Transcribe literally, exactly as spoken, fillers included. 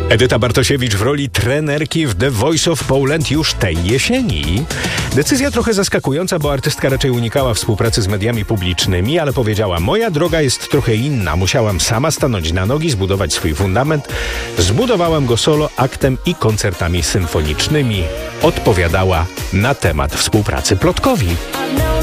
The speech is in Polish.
Edyta Bartosiewicz w roli trenerki w The Voice of Poland już tej jesieni. Decyzja trochę zaskakująca, bo artystka raczej unikała współpracy z mediami publicznymi, ale powiedziała: moja droga jest trochę inna. Musiałam sama stanąć na nogi, zbudować swój fundament. Zbudowałam go solo, aktem i koncertami symfonicznymi. Odpowiadała na temat współpracy plotkowi.